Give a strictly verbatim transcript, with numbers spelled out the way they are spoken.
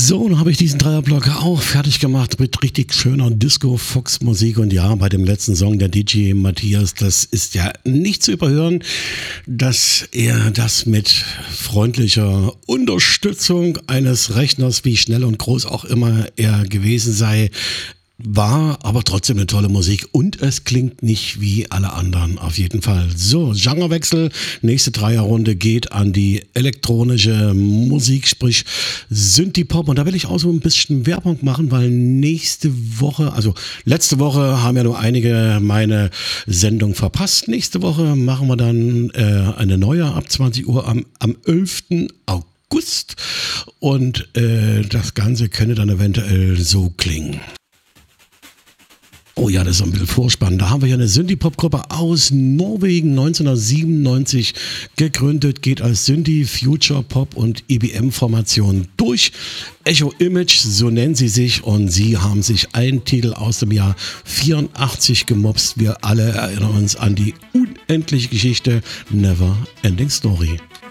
So, dann habe ich diesen Dreierblock auch fertig gemacht mit richtig schöner Disco-Fox-Musik. Und ja, bei dem letzten Song der D J Matthias, das ist ja nicht zu überhören, dass er das mit freundlicher Unterstützung eines Rechners, wie schnell und groß auch immer er gewesen sei, war aber trotzdem eine tolle Musik und es klingt nicht wie alle anderen, auf jeden Fall. So, Genrewechsel, nächste Dreierrunde geht an die elektronische Musik, sprich Synthie-Pop, und da will ich auch so ein bisschen Werbung machen, weil nächste Woche, also letzte Woche haben ja nur einige meine Sendung verpasst. Nächste Woche machen wir dann äh, eine neue ab zwanzig Uhr am, am elften August und äh, das Ganze könnte dann eventuell so klingen. Oh ja, das ist ein bisschen vorspannend. Da haben wir ja eine Synthie-Pop-Gruppe aus Norwegen, neunzehnhundertsiebenundneunzig gegründet, geht als Synthie, Future Pop und E B M-Formation durch. Echo Image, so nennen sie sich, und sie haben sich einen Titel aus dem Jahr vierundachtzig gemopst. Wir alle erinnern uns an die unendliche Geschichte Never Ending Story.